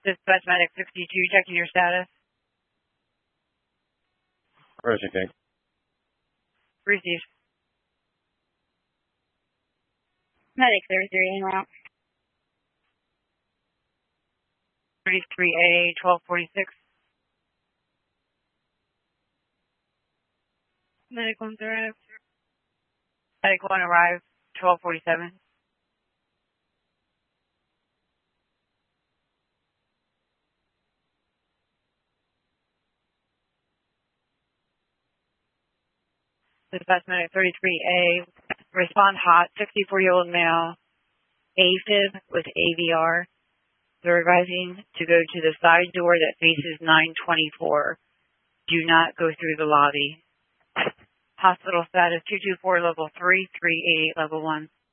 Dispatch Medic 62, checking your status. Roger, King. Received. Medic 33 en route. 33A 1246. Medic 1 arrived. Medic 1 arrived 1247. Dispatch Medic 33A, respond hot, 64-year-old male, AFib with AVR. They're advising to go to the side door that faces 924. Do not go through the lobby. Hospital status 224 level 3, 388 level 1.